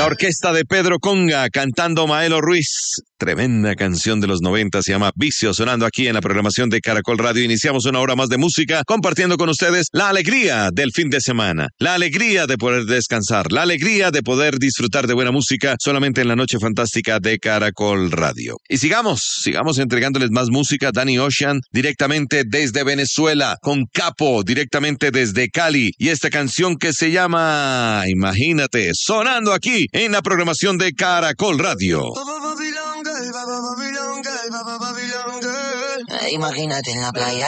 orquesta de Pedro Conga cantando Maelo Ruiz. Tremenda canción de los 90, se llama Vicio, sonando aquí en la programación de Caracol Radio. Iniciamos una hora más de música compartiendo con ustedes la alegría del fin de semana, la alegría de poder descansar, la alegría de poder disfrutar de buena música solamente en la noche fantástica de Caracol Radio. Y sigamos entregándoles más música. Danny Ocean directamente desde Venezuela, con Capo directamente desde Cali, y esta canción que se llama Imagínate, sonando aquí en la programación de Caracol Radio. Imagínate en la playa